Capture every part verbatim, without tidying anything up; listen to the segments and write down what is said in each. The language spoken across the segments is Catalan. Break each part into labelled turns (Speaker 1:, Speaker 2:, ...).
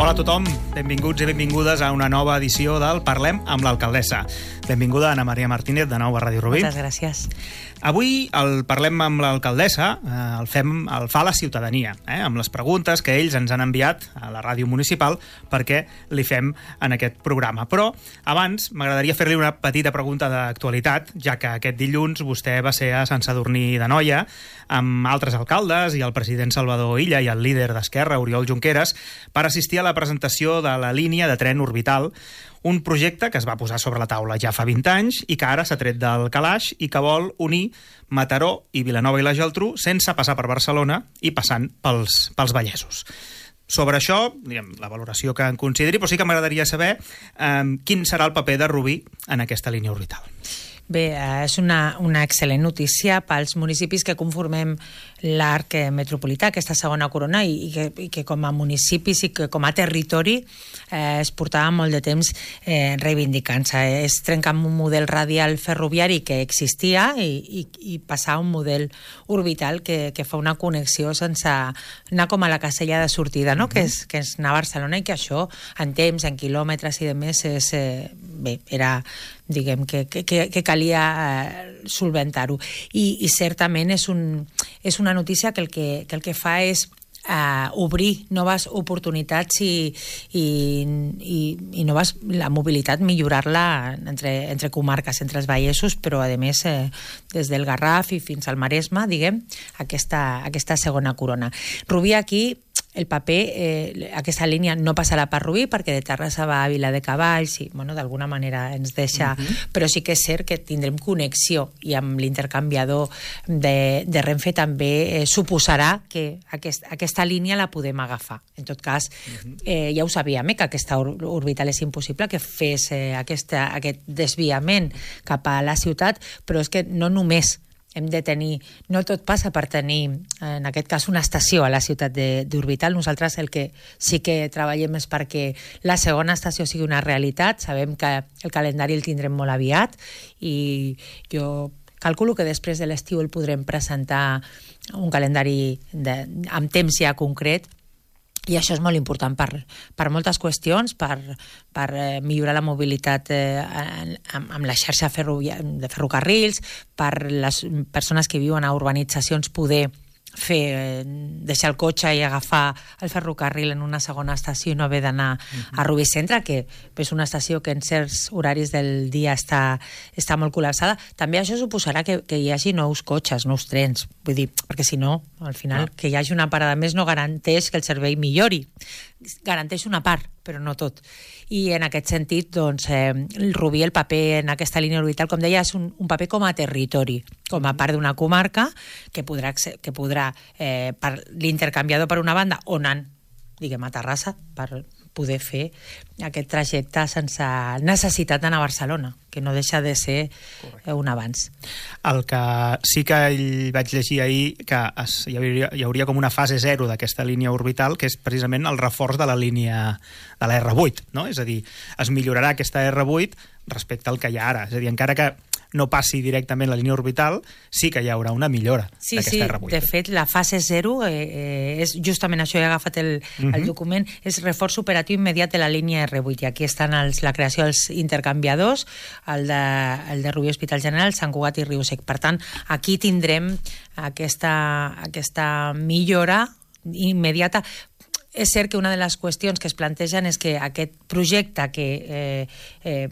Speaker 1: Hola a tothom, benvinguts i benvingudes a una nova edició del Parlem amb l'alcaldessa. Benvinguda Ana Maria Martínez, de nou a Ràdio Rubí.
Speaker 2: Moltes gràcies.
Speaker 1: Avui el Parlem amb l'alcaldessa eh, el fem, el fa la ciutadania, eh, amb les preguntes que ells ens han enviat a la ràdio municipal perquè li fem en aquest programa. Però abans m'agradaria fer-li una petita pregunta d'actualitat, ja que aquest dilluns vostè va ser a Sant Sadurní d'Anoia amb altres alcaldes i el president Salvador Illa i el líder d'Esquerra, Oriol Junqueras, per assistir a la presentació de la línia de tren orbital, un projecte que es va posar sobre la taula ja fa vint anys i que ara s'ha tret del calaix i que vol unir Mataró i Vilanova i la Geltrú sense passar per Barcelona i passant pels, pels Vallesos. Sobre això, diguem, la valoració que en consideri, però sí que m'agradaria saber eh, quin serà el paper de Rubí en aquesta línia orbital.
Speaker 2: Bé, és una, una excel·lent notícia pels municipis que conformem l'arc metropolità, aquesta segona corona, i, i, que, i que com a municipis i que com a territori eh, es portava molt de temps eh, reivindicant-se. És trencar amb un model radial ferroviari que existia i, i, i passar a un model orbital que, que fa una connexió sense anar com a la casella de sortida, no? Mm-hmm. que, és, que és anar a Barcelona, i que això en temps, en quilòmetres i de més és, eh, bé, era diguem que, que, que calia eh, solventar-ho. I, i certament és, un, és una notícia que el que, que, el que fa és Uh, obrir noves oportunitats i, i, i, i noves, la mobilitat, millorar-la entre, entre comarques, entre els Vallesos, però a més eh, des del Garraf i fins al Maresme, diguem, aquesta, aquesta segona corona. Rubí aquí, el paper, eh, aquesta línia no passarà per Rubí perquè de Terrassa va a Viladecavalls i, bueno, d'alguna manera ens deixa, uh-huh. però sí que és cert que tindrem connexió i amb l'intercanviador de, de Renfe també eh, suposarà que aquest, aquesta línia la podem agafar. En tot cas, eh, ja ho sabíem, eh, que aquesta or orbital és impossible, que fes eh, aquesta, aquest desviament cap a la ciutat, però és que no només hem de tenir, no tot passa per tenir, en aquest cas, una estació a la ciutat d'Orbital. Nosaltres el que sí que treballem és perquè la segona estació sigui una realitat. Sabem que el calendari el tindrem molt aviat i jo calculo que després de l'estiu el podrem presentar un calendari de, amb temps ja concret. I això és molt important per, per moltes qüestions, per, per eh, millorar la mobilitat eh, amb, amb la xarxa de ferrocarrils, per les persones que viuen a urbanitzacions poder fer, deixar el cotxe i agafar el ferrocarril en una segona estació i no haver d'anar uh-huh. a Rubí Centre, que és una estació que en certs horaris del dia està, està molt col·lapsada. També això suposarà que, que hi hagi nous cotxes, nous trens, vull dir, perquè si no, al final, uh-huh. que hi hagi una parada més no garanteix que el servei millori. Garanteix una part, però no tot. I en aquest sentit, doncs, eh, el Rubí, el paper en aquesta línia orbital, com deia, és un, un paper com a territori, com a part d'una comarca que podrà, que podrà eh, per l'intercanviador per una banda, on han, diguem, a Terrassa, per poder fer aquest trajecte sense necessitat d'anar a Barcelona, que no deixa de ser eh, un avanç.
Speaker 1: El que sí que ell vaig llegir ahir, que es, hi, hauria, hi hauria com una fase zero d'aquesta línia orbital, que és precisament el reforç de la línia de la erre vuit, no? És a dir, es millorarà aquesta erre vuit respecte al que hi ha ara. És a dir, encara que no passi directament la línia orbital, sí que hi haurà una millora
Speaker 2: sí,
Speaker 1: d'aquesta
Speaker 2: sí,
Speaker 1: erre vuit.
Speaker 2: De fet, la fase zero eh, eh, és justament això, he agafat el, uh-huh. el document, és reforç operatiu immediat de la línia erre vuit, i aquí estan els, la creació dels intercanviadors, el de, el de Rubí Hospital General, Sant Cugat i Riu-Sec. Per tant, aquí tindrem aquesta, aquesta millora immediata. És cert que una de les qüestions que es plantegen és que aquest projecte que eh, eh,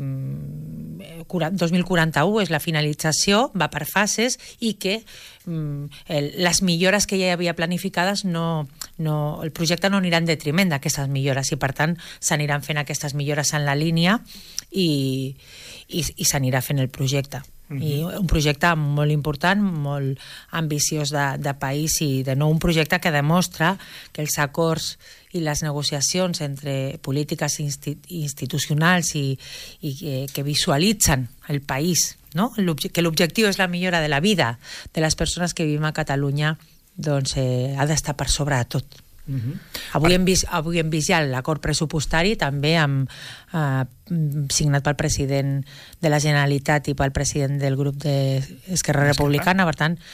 Speaker 2: dos mil quaranta-u és la finalització, va per fases, i que mm, el, les millores que ja hi havia planificades, no, no, el projecte no anirà en detriment d'aquestes millores, i per tant s'aniran fent aquestes millores en la línia i, i, i s'anirà fent el projecte. Uh-huh. I un projecte molt important, molt ambiciós de, de país, i de nou un projecte que demostra que els acords i les negociacions entre polítiques insti institucionals i, i que, que visualitzen el país, no? Que l'objectiu és la millora de la vida de les persones que vivim a Catalunya, doncs eh, ha d'estar per sobre de tot. Uh-huh. Avui, hem vist, avui hem vist ja l'acord pressupostari, també amb, eh, signat pel president de la Generalitat i pel president del grup d'Esquerra Republicana. Per tant,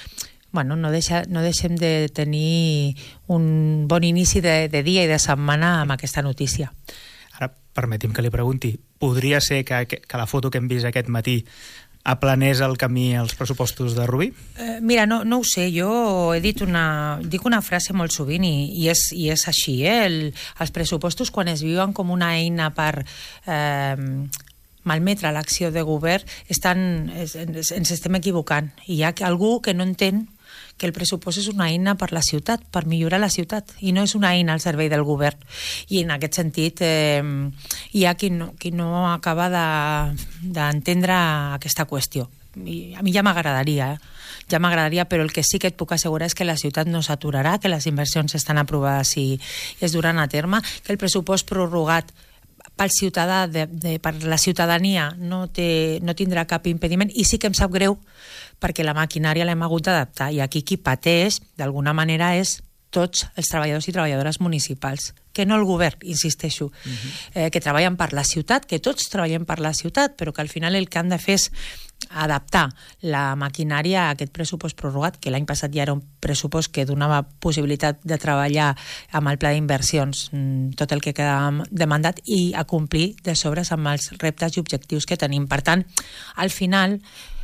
Speaker 2: bueno, no, deixa, no deixem de tenir un bon inici de, de dia i de setmana amb aquesta notícia.
Speaker 1: Ara, permeti'm que li pregunti, podria ser que, que la foto que hem vist aquest matí aplanés el camí als pressupostos de Rubí?
Speaker 2: Eh, mira, no, no ho sé, jo he dit una, dic una frase molt sovint i, i, és, i és així, eh? El, els pressupostos, quan es viuen com una eina per eh, malmetre l'acció de govern, estan, ens, ens estem equivocant. I hi ha algú que no entén que el pressupost és una eina per la ciutat, per millorar la ciutat, i no és una eina al servei del govern. I en aquest sentit eh, hi ha qui no, qui no acaba d'entendre de, aquesta qüestió. I a mi ja m'agradaria, eh? ja m'agradaria, però el que sí que et puc assegurar és que la ciutat no s'aturarà, que les inversions estan aprovades i, i es duran a terme, que el pressupost prorrogat pel ciutadà, de, de, per la ciutadania no, té, no tindrà cap impediment, i sí que em sap greu perquè la maquinària l'hem hagut d'adaptar, i aquí qui pateix d'alguna manera és tots els treballadors i treballadores municipals, que no el govern, insisteixo, uh-huh. eh, que treballen per la ciutat, que tots treballem per la ciutat, però que al final el que han de fer és adaptar la maquinària a aquest pressupost prorrogat, que l'any passat ja era un pressupost que donava possibilitat de treballar amb el pla d'inversions tot el que quedava demandat i a complir de sobres amb els reptes i objectius que tenim. Per tant, al final,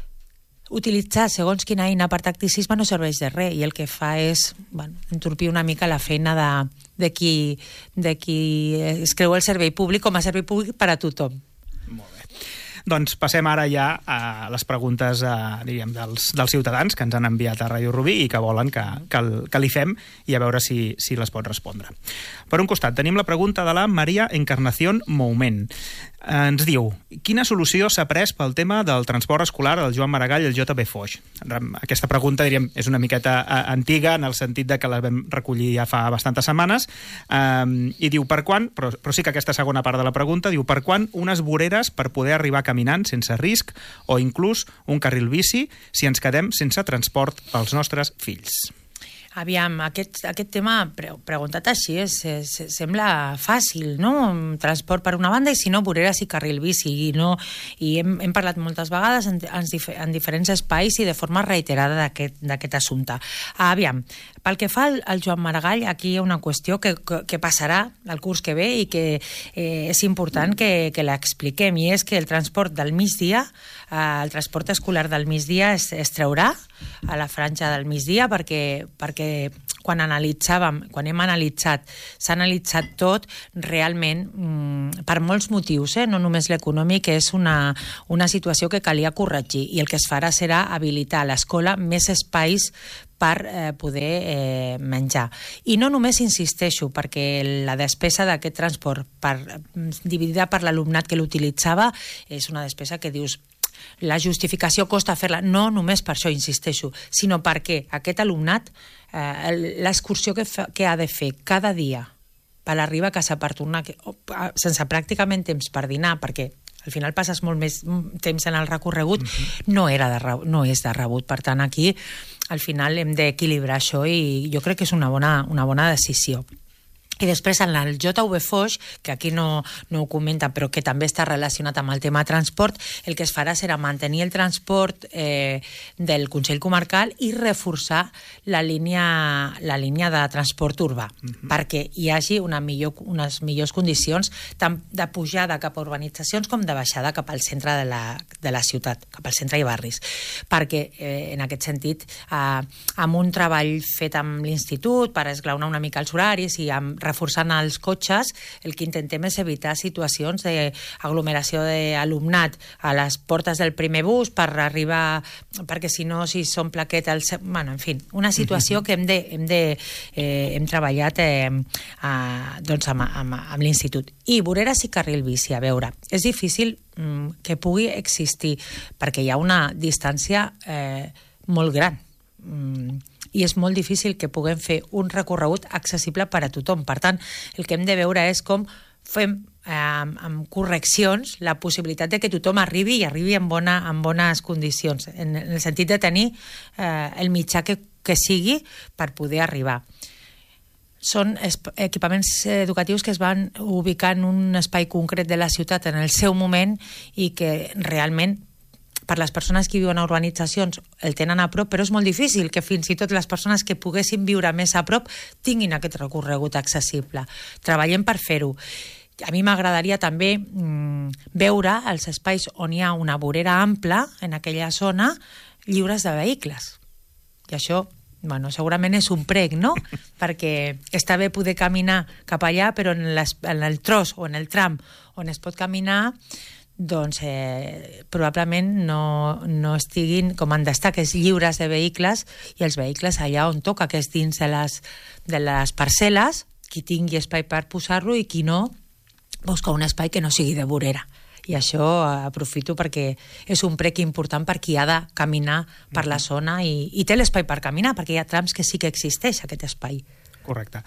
Speaker 2: utilitzar segons quina eina per tacticisme no serveix de res, i el que fa és, bueno, entorpir una mica la feina de, de, qui, de qui es creu el servei públic com a servei públic per a tothom.
Speaker 1: Molt bé. Doncs passem ara ja a les preguntes eh, diríem, dels, dels ciutadans que ens han enviat a Ràdio Rubí i que volen que, que, que li fem, i a veure si, si les pot respondre. Per un costat, tenim la pregunta de la Maria Encarnación Moument. Eh, ens diu, quina solució s'ha pres pel tema del transport escolar del Joan Maragall i el J B Foix? Aquesta pregunta, diríem, és una miqueta eh, antiga, en el sentit de que la vam recollir ja fa bastantes setmanes, eh, i diu, per quan, però, però sí que aquesta segona part de la pregunta, diu, per quan unes voreres per poder arribar caminant sense risc, o inclús un carril bici si ens quedem sense transport pels nostres fills?
Speaker 2: Aviam, aquest, aquest tema pre preguntat així és, és, sembla fàcil, no? Transport per una banda i si no, voreres i carril bici. I, no, i hem, hem parlat moltes vegades en, en, en diferents espais i de forma reiterada d'aquest assumpte. Aviam, pel que fa al, al Joan Maragall, aquí hi ha una qüestió que, que, que passarà el curs que ve i que eh, és important que, que l'expliquem, i és que el transport del migdia, eh, el transport escolar del migdia es, es traurà a la franja del migdia perquè, perquè quan analitzàvem, quan hem analitzat, s'ha analitzat tot realment mmm, per molts motius, eh? No només l'econòmic, és una, una situació que calia corregir, i el que es farà serà habilitar a l'escola més espais per eh, poder eh, menjar. I no només insisteixo, perquè la despesa d'aquest transport per, dividida per l'alumnat que l'utilitzava és una despesa que dius, la justificació costa fer-la, no només per això insisteixo, sinó perquè aquest alumnat, eh, l'excursió que, fa, que ha de fer cada dia per arribar a casa per tornar, que, oh, sense pràcticament temps per dinar, perquè al final passes molt més temps en el recorregut, uh-huh. no, era de, no és de rebut. Per tant, aquí al final hem d'equilibrar això i jo crec que és una bona, una bona decisió. I després en el J V Foix, que aquí no, no ho comenta, però que també està relacionat amb el tema transport, el que es farà serà mantenir el transport eh, del Consell Comarcal i reforçar la línia, la línia de transport urbà, uh-huh. perquè hi hagi una millor, unes millors condicions tant de pujada cap a urbanitzacions com de baixada cap al centre de la, de la ciutat, cap al centre i barris. Perquè, eh, en aquest sentit, eh, amb un treball fet amb l'Institut per esglaonar una mica els horaris i amb reforçant els cotxes, el que intentem és evitar situacions d'aglomeració d'alumnat a les portes del primer bus per arribar, perquè si no, si són plaqueta... El... Bueno, en fi, una situació que hem, de, hem, de, eh, hem treballat eh, a, doncs amb, amb, amb l'Institut. I voreres i carril bici, a veure, és difícil mm, que pugui existir, perquè hi ha una distància eh, molt gran. Mm, i és molt difícil que puguem fer un recorregut accessible per a tothom. Per tant, el que hem de veure és com fem eh, amb, amb correccions la possibilitat de que tothom arribi i arribi en, bona, en bones condicions, en, en el sentit de tenir eh, el mitjà que, que sigui per poder arribar. Són equipaments educatius que es van ubicar en un espai concret de la ciutat en el seu moment i que realment per les persones que viuen a urbanitzacions el tenen a prop, però és molt difícil que fins i tot les persones que poguessin viure més a prop tinguin aquest recorregut accessible. Treballem per fer-ho. A mi m'agradaria també mm, veure els espais on hi ha una vorera ampla en aquella zona lliures de vehicles. I això, bueno, segurament és un prec, no? Perquè està bé poder caminar cap allà, però en, les, en el tros o en el tram on es pot caminar, doncs eh, probablement no, no estiguin com han d'estar, que és lliures de vehicles, i els vehicles allà on toca, que és dins de les, de les parcel·les, qui tingui espai per posar-lo i qui no, busca un espai que no sigui de vorera. I això aprofito perquè és un prec important per qui ha de caminar per la zona i, i té l'espai per caminar, perquè hi ha trams que sí que existeix aquest espai.
Speaker 1: Correcte.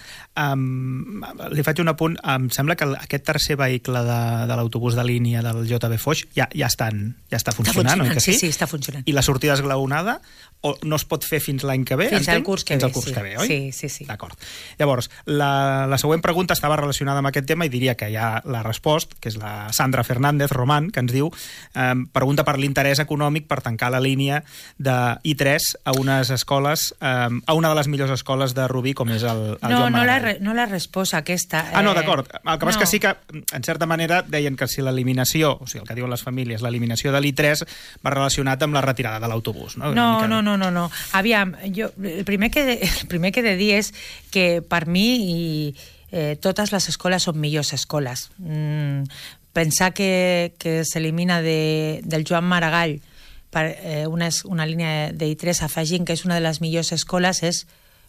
Speaker 1: Um, li faig un apunt. Em sembla que aquest tercer vehicle de, de l'autobús de línia del J B Foix ja, ja, estan, ja està funcionant,
Speaker 2: està funcionant,
Speaker 1: oi que sí?
Speaker 2: Sí, sí, està funcionant.
Speaker 1: I la sortida esglaonada o no es pot fer fins l'any que ve?
Speaker 2: Fins al curs que
Speaker 1: fins
Speaker 2: ve,
Speaker 1: al curs
Speaker 2: sí.
Speaker 1: que ve, oi?
Speaker 2: Sí, sí, sí.
Speaker 1: D'acord. Llavors, la, la següent pregunta estava relacionada amb aquest tema i diria que ja l'ha respost, que és la Sandra Fernández Román, que ens diu, eh, pregunta per l'interès econòmic per tancar la línia de I tres a unes escoles, eh, a una de les millors escoles de Rubí, com és el, el
Speaker 2: no,
Speaker 1: Joan
Speaker 2: no
Speaker 1: Maragall.
Speaker 2: la, no la resposta aquesta.
Speaker 1: Ah, no,
Speaker 2: eh,
Speaker 1: d'acord. El que passa
Speaker 2: no.
Speaker 1: que sí que, en certa manera, deien que si l'eliminació, o sigui, el que diuen les famílies, l'eliminació de l'I tres va relacionat amb la retirada de l'autobús, no?
Speaker 2: No,
Speaker 1: mica...
Speaker 2: no, no, no, no. Aviam, jo, el, primer que de, el primer que he de dir és que per mi i, eh, totes les escoles són millors escoles. Mm, pensar que, que s'elimina de, del Joan Maragall per eh, una, una línia de I tres afegint que és una de les millors escoles és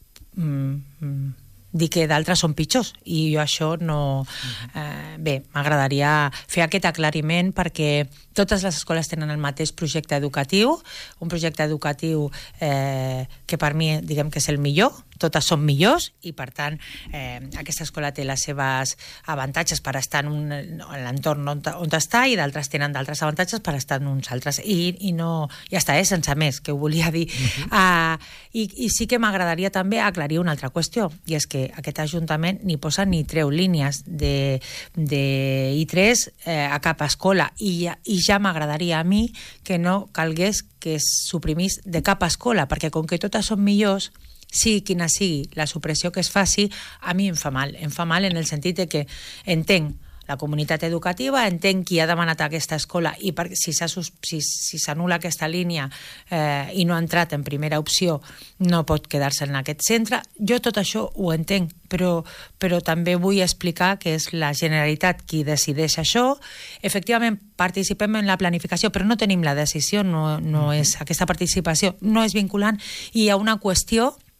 Speaker 2: mm, mm, dir que d'altres són pitjors, i jo això no... Eh, bé, m'agradaria fer aquest aclariment perquè totes les escoles tenen el mateix projecte educatiu, un projecte educatiu eh, que per mi diguem que és el millor, totes són millors i per tant eh, aquesta escola té les seves avantatges per estar en, un, en l'entorn on, on està i d'altres tenen d'altres avantatges per estar en uns altres i, i no, ja està, eh, sense més, que ho volia dir. Uh-huh. uh, i, i sí que m'agradaria també aclarir una altra qüestió, i és que aquest Ajuntament ni posa ni treu línies de, de I tres eh, a cap escola i, i ja m'agradaria a mi que no calgués que es suprimís de cap escola, perquè com que totes són millors, sigui quina sigui la supressió que es faci, a mi em fa mal. Em fa mal en el sentit de que entenc la comunitat educativa, entenc qui ha demanat aquesta escola i per, si s'anul·la si, si aquesta línia eh, i no ha entrat en primera opció, no pot quedar-se en aquest centre. Jo tot això ho entenc, però, però també vull explicar que és la Generalitat qui decideix això. Efectivament, participem en la planificació, però no tenim la decisió, no, no és, aquesta participació no és vinculant, i hi ha una qüestió